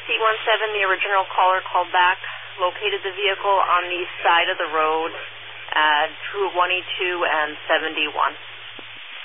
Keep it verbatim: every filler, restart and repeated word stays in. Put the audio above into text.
C one seven, the original caller called back, located the vehicle on the side of the road at Route one E two and seventy-one.